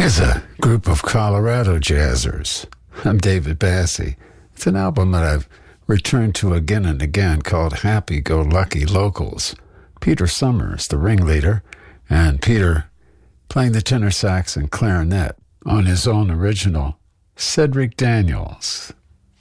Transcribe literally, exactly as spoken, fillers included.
Here's a group of Colorado jazzers. I'm David Bassie. It's an album that I've returned to again and again called Happy-Go-Lucky Locals. Peter Summers, the ringleader, and Peter playing the tenor sax and clarinet on his own original Cedric Daniels.